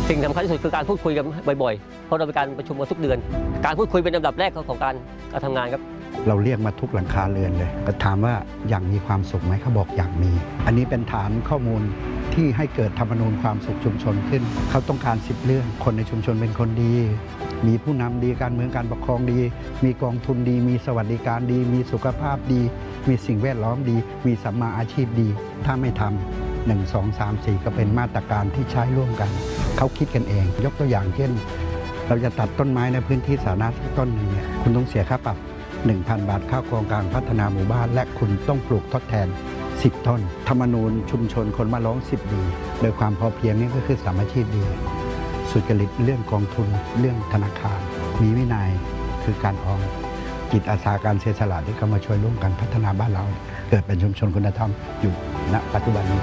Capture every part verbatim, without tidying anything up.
สิ่งสำคัญที่สุดคือการพูดคุยกันบ่อยๆเพราะเราเป็นการประชุมกันทุกเดือนการพูดคุยเป็นลำดับแรกของการการทำงานครับเราเรียกมาทุกหลังคาเรือนเลยก็ถามว่าอย่างมีความสุขไหมเขาบอกอย่างมี อันนี้เป็นฐานข้อมูลที่ให้เกิดธรรมนูญความสุขชุมชนขึ้นเขาต้องการสิบเรื่องคนในชุมชนเป็นคนดีมีผู้นำดีการเมืองการปกครองดีมีกองทุนดีมีสวัสดิการดีมีสุขภาพดีมีสิ่งแวดล้อมดีมีสัมมาอาชีพดีถ้าไม่ทำหนึ่ง สอง สาม สี่ก็เป็นมาตรการที่ใช้ร่วมกันเขาคิดกันเองยกตัวอย่างเช่นเราจะตัดต้นไม้ในพื้นที่สาธารณะสักต้นหนึ่งเนี่ยคุณต้องเสียค่าปรับ หนึ่งพัน บาทเข้าโครงการพัฒนาหมู่บ้านและคุณต้องปลูกทดแทนสิบต้นธรรมนูญชุมชนคนมาร้องสิบดีโดยความพอเพียงนี่ก็คือสามัคคีดีสุจริตเรื่องกองทุนเรื่องธนาคารมีวินัยคือการออมจิตอาสาการเสียสละที่เข้ามาช่วยร่วมกันพัฒนาบ้านเราเกิดเป็นชุมชนคุณธรรมอยู่ณปัจจุบันนี้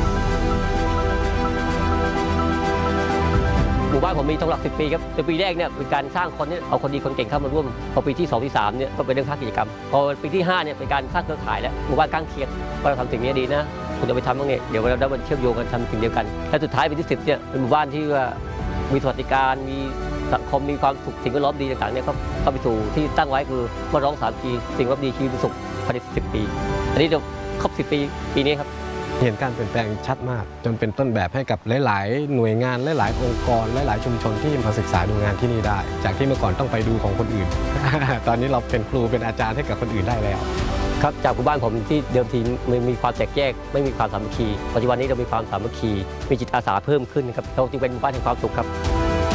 หมู่บ้านผมมีทั้งหลักสิบปีครับในปีแรกเนี่ยเป็นการสร้างคนเนี่ยเอาคนดีคนเก่งเข้ามาร่วมพอปีที่สองที่สามเนี่ยก็เป็นเรื่องภาคกิจกรรมพอปีที่ห้าเนี่ยเป็นการสร้างเครือข่ายแล้วหมู่บ้านข้างเคียงก็เราทำสิ่งนี้ดีนะคุณจะไปทำบ้างเนี่ยเดี๋ยวเราได้มันเชื่อมโยงกันทำสิ่งเดียวกันและสุดท้ายปีที่สิบเนี่ยเป็นหมู่บ้านที่ว่ามีสวัสดิการมีสังคมมีความสุขสิ่งแวดล้อมดีต่างๆเนี่ยก็เข้าไปสู่ที่ตั้งไว้คือมาร้องสามปีสิ่งแวดล้อมดีชีวิตสุขภายในสิบปีอันนี้จะครบสิบปีปีนี้ครับเห็นการเปลี่ยนแปลงชัดมากจนเป็นต้นแบบให้กับหลายๆหน่วยงานหลายๆองค์กรหลายๆชุมชนที่มาศึกษาดูงานที่นี่ได้จากที่เมื่อก่อนต้องไปดูของคนอื่น ตอนนี้เราเป็นครูเป็นอาจารย์ให้กับคนอื่นได้แล้วครับจากหมู่บ้านผมที่เดิมทีไม่มีความแตกแยกไม่มีความสามัคคีปัจจุบันนี้เรามีความสามัคคีมีจิตอาสาเพิ่มขึ้นครับเราจึงเป็นหมู่บ้านแห่งความสุขครับ